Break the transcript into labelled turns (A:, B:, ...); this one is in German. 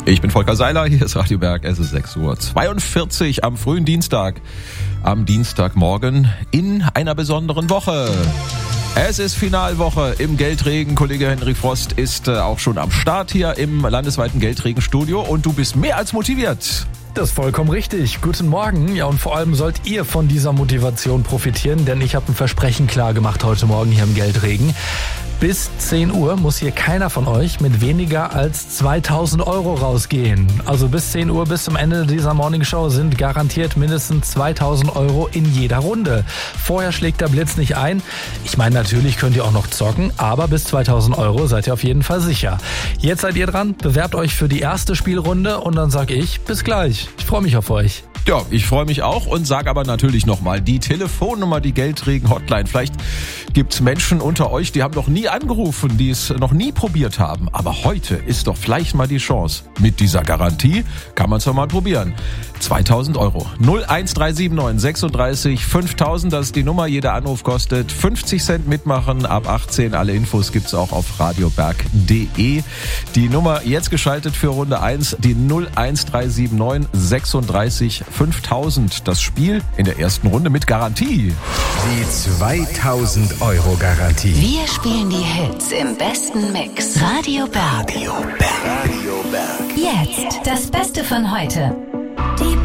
A: Ich bin Volker Seiler, hier ist Radio Berg, es ist 6:42 Uhr am frühen Dienstag, am Dienstagmorgen in einer besonderen Woche. Es ist Finalwoche im Geldregen. Kollege Henry Frost ist auch schon am Start hier im landesweiten Geldregenstudio und du bist mehr als motiviert.
B: Das ist vollkommen richtig. Guten Morgen. Ja, und vor allem sollt ihr von dieser Motivation profitieren, denn ich habe ein Versprechen klar gemacht heute Morgen hier im Geldregen. Bis 10 Uhr muss hier keiner von euch mit weniger als 2.000 Euro rausgehen. Also bis 10 Uhr, bis zum Ende dieser Morningshow sind garantiert mindestens 2.000 Euro in jeder Runde. Vorher schlägt der Blitz nicht ein. Ich meine, natürlich könnt ihr auch noch zocken, aber bis 2.000 Euro seid ihr auf jeden Fall sicher. Jetzt seid ihr dran, bewerbt euch für die erste Spielrunde und dann sag ich bis gleich. Ich freue mich auf euch.
A: Ja, ich freue mich auch und sage aber natürlich nochmal die Telefonnummer, die Geldregen-Hotline. Vielleicht gibt's Menschen unter euch, die haben noch nie angerufen, die es noch nie probiert haben. Aber heute ist doch vielleicht mal die Chance. Mit dieser Garantie kann man es doch mal probieren. 2.000 Euro. 01379 36 5000, das ist die Nummer. Jeder Anruf kostet 50 Cent. Mitmachen ab 18. Alle Infos gibt's auch auf radioberg.de. Die Nummer jetzt geschaltet für Runde 1, die 01379 36 5000. Das Spiel in der ersten Runde mit Garantie.
C: Die 2.000 Euro Garantie.
D: Wir spielen die Hits im besten Mix. Radio Berg.
C: Radio Berg.
D: Jetzt das Beste von heute. Die